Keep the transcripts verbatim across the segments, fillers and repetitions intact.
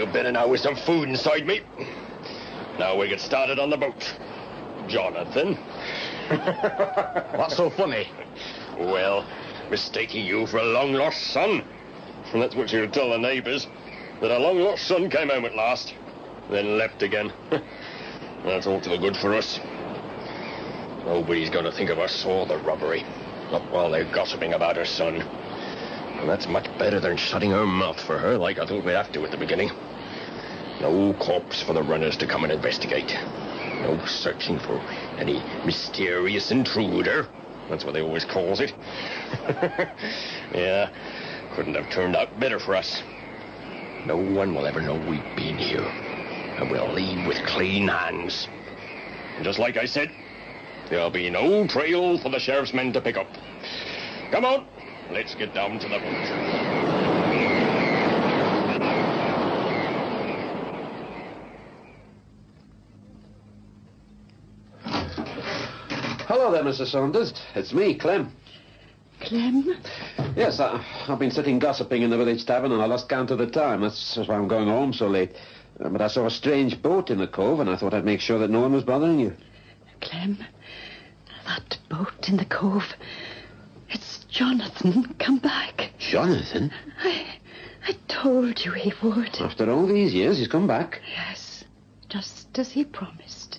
feel better now with some food inside me. Now we get started on the boat. Jonathan. What's so funny? Well, mistaking you for a long-lost son. And that's what you'll tell the neighbours, that a long-lost son came home at last, then left again. That's all to the good for us. Nobody's going to think of us or the robbery, not while they're gossiping about her son. And that's much better than shutting our mouth for her, like I thought we'd have to at the beginning. No corpse for the runners to come and investigate. No searching for any mysterious intruder. That's what they always calls it. Yeah, couldn't have turned out better for us. No one will ever know we've been here. And we'll leave with clean hands. And just like I said, there'll be no trail for the sheriff's men to pick up. Come on, let's get down to the boat. Hello there, Mister Saunders. It's me, Clem. Clem? Yes, I, I've been sitting gossiping in the village tavern and I lost count of the time. That's why I'm going home so late. Uh, but I saw a strange boat in the cove and I thought I'd make sure that no one was bothering you. Clem, that boat in the cove, it's Jonathan come back. Jonathan? I, I told you he would. After all these years, he's come back. Yes, just as he promised.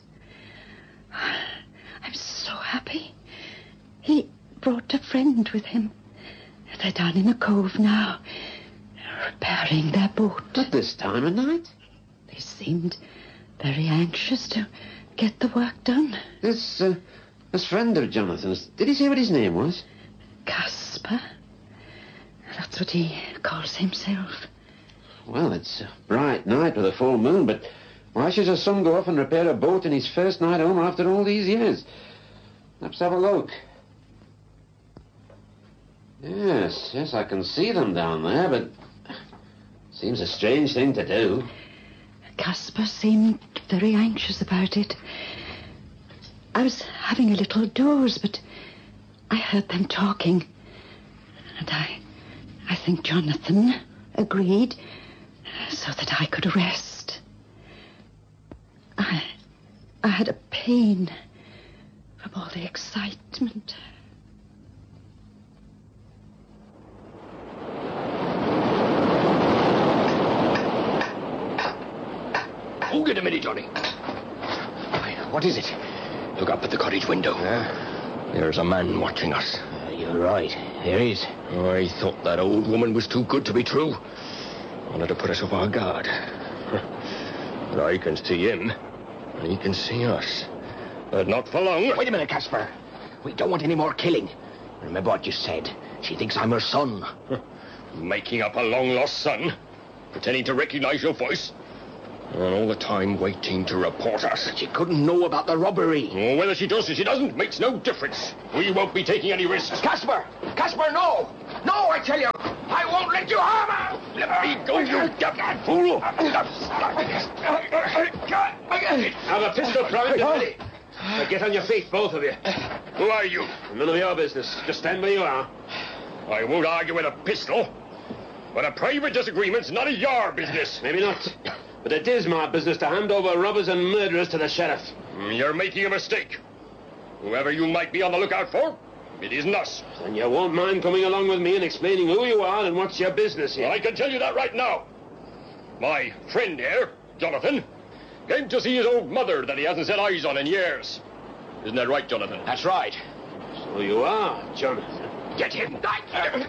I'm so happy. He brought a friend with him. They're down in the cove now, repairing their boat. At this time of night? They seemed very anxious to get the work done. This, uh, this friend of Jonathan's, did he say what his name was? Caspar. That's what he calls himself. Well, it's a bright night with a full moon, but why should his son go off and repair a boat in his first night home after all these years? Let's have a look. Yes, yes, I can see them down there, but seems a strange thing to do. Caspar seemed very anxious about it. I was having a little doze, but I heard them talking. And I, I think Jonathan agreed so that I could rest. I, I had a pain from all the excitement. Oh, get a minute, Johnny. What is it? Look up at the cottage window. Yeah? There's a man watching us. Uh, you're right. There is. I thought that old woman was too good to be true. Wanted to put us off our guard. But I can see him, and he can see us. But not for long. Wait a minute, Caspar. We don't want any more killing. Remember what you said. She thinks I'm her son. Making up a long-lost son. Pretending to recognize your voice. And all the time waiting to report us. She couldn't know about the robbery. Oh, whether she does or she doesn't makes no difference. We won't be taking any risks. Caspar! Caspar, no! No, I tell you! I won't let you harm her! Let me go, you damn fool! Have a pistol primed and ready. Now get on your feet, both of you. Who are you? None of your business. Just stand where you are. I won't argue with a pistol. But a private disagreement's none of your business. Maybe not. But it is my business to hand over robbers and murderers to the sheriff. You're making a mistake. Whoever you might be on the lookout for, it isn't us. And you won't mind coming along with me and explaining who you are and what's your business here. Well, I can tell you that right now. My friend here, Jonathan, came to see his old mother that he hasn't set eyes on in years. Isn't that right, Jonathan? That's right. So you are, Jonathan. Get him.